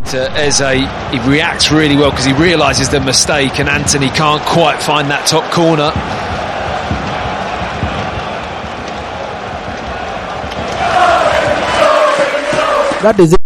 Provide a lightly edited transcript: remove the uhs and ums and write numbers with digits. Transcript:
To Eze, he reacts really well because he realises the mistake, and Anthony can't quite find that top corner. That is it.